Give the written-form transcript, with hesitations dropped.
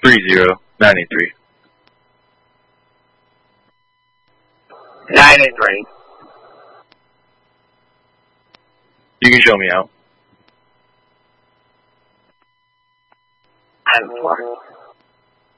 3093. 983. You can show me out. And 4.